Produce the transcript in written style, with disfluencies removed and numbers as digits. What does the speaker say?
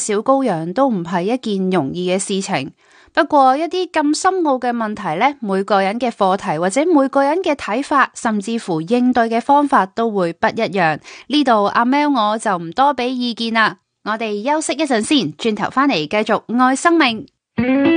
小羔羊都唔係一件容易嘅事情。不過一啲咁深奧嘅問題呢，每個人嘅課題或者每個人嘅睇法，甚至乎應對嘅方法都會不一樣。呢度阿喵我就唔多俾意見啦。我哋休息一陣先，轉頭返嚟繼續愛生命。